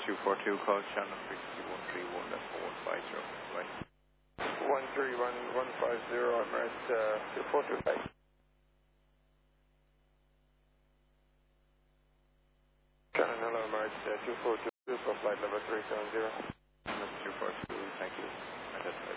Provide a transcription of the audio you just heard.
242, call channel frequency 131.150. Right. 131.150, I'm at 2425. Canon, hello, I'm at 242 for flight level 370. That's 242, thank you.